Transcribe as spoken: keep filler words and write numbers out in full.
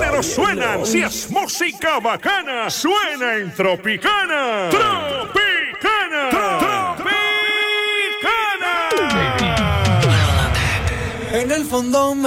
géneros suenan. Si es música bacana, suena en Tropicana. Tropicana. Tropicana. En el fondo